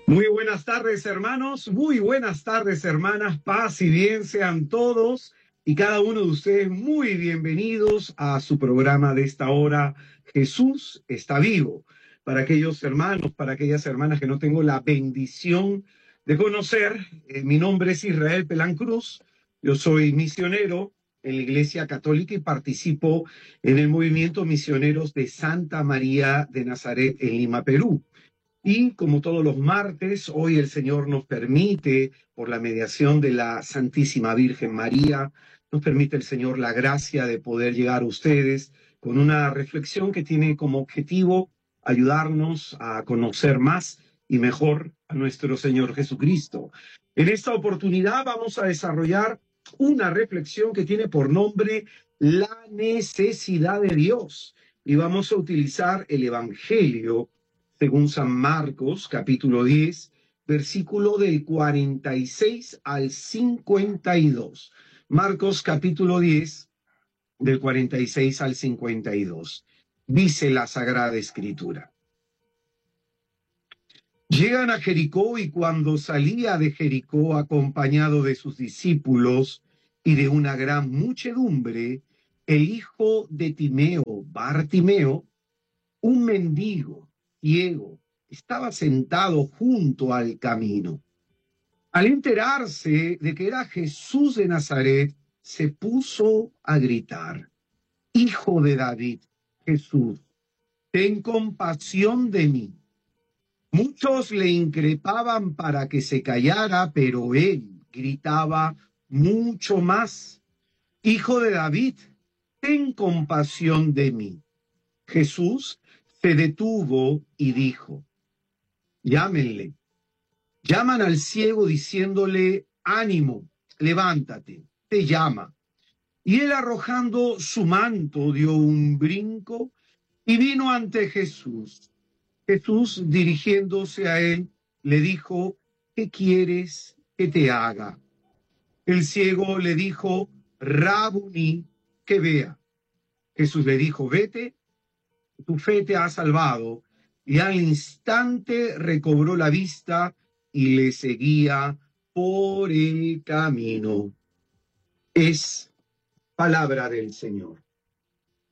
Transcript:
Muy buenas tardes, hermanos. Muy buenas tardes, hermanas. Paz y bien sean todos y cada uno de ustedes muy bienvenidos a su programa de esta hora, Jesús está vivo. Para aquellos hermanos, para aquellas hermanas que no tengo la bendición de conocer, mi nombre es Israel Pelán Cruz. Yo soy misionero en la Iglesia Católica y participo en el movimiento Misioneros de Santa María de Nazaret en Lima, Perú. Y como todos los martes, hoy el Señor nos permite, por la mediación de la Santísima Virgen María, nos permite el Señor la gracia de poder llegar a ustedes con una reflexión que tiene como objetivo ayudarnos a conocer más y mejor a nuestro Señor Jesucristo. En esta oportunidad vamos a desarrollar una reflexión que tiene por nombre la necesidad de Dios y vamos a utilizar el Evangelio según San Marcos, capítulo 10, versículo del 46 al 52. Marcos, capítulo 10, del 46 al 52. Dice la Sagrada Escritura. Llegan a Jericó y cuando salía de Jericó acompañado de sus discípulos y de una gran muchedumbre, el hijo de Timeo, Bartimeo, un mendigo ciego, estaba sentado junto al camino. Al enterarse de que era Jesús de Nazaret, se puso a gritar: Hijo de David, Jesús, ten compasión de mí. Muchos le increpaban para que se callara, pero él gritaba mucho más: Hijo de David, ten compasión de mí. Jesús se detuvo y dijo: Llámenle. Llaman al ciego diciéndole: ánimo, levántate, te llama. Y él, arrojando su manto, dio un brinco y vino ante Jesús. Jesús, dirigiéndose a él, le dijo: ¿qué quieres que te haga? El ciego le dijo: Rabuni, que vea. Jesús le dijo: vete, tu fe te ha salvado. Y al instante recobró la vista y le seguía por el camino. Es palabra del Señor.